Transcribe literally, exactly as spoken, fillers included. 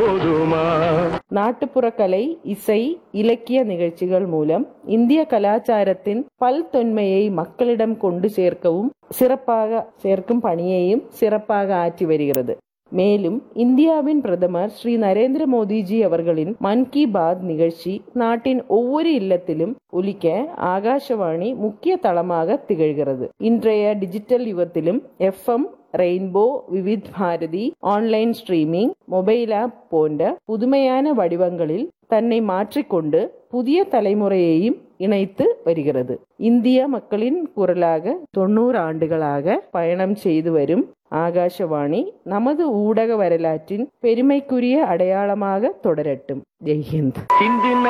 போதுமா? நாட்டுப்புற கலை, இசை, இலக்கிய நிகழ்ச்சிகள் மூலம் இந்திய கலாச்சாரத்தின் பல்தொன்மையை மக்களிடம் கொண்டு சேர்க்கவும் சிறப்பாக சேர்க்கும் பணியையும் சிறப்பாக ஆற்றி வருகிறது. மேலும் இந்தியாவின் பிரதமர் ஸ்ரீ நரேந்திர மோடிஜி அவர்களின் மன் கி பாத் நிகழ்ச்சி நாட்டின் ஒவ்வொரு இல்லத்திலும் ஒலிக்க ஆகாஷவாணி முக்கிய தளமாக திகழ்கிறது. இன்றைய digital யுகத்திலும் F M, rainbow, Vividh Bharathi, online streaming, mobile app போன்ற புதுமையான வடிவங்களில் தன்னை மாற்றிக்கொண்டு புதிய தலைமுறையையும் இணைத்து வருகிறது. இந்திய மக்களின் குரலாக தொண்ணூறு ஆண்டுகளாக பயணம் செய்து வரும் ஆகாஷவாணி நமது ஊடக வரலாற்றின் பெருமைக்குரிய அடையாளமாக தொடரட்டும். ஜெய்ஹிந்த்.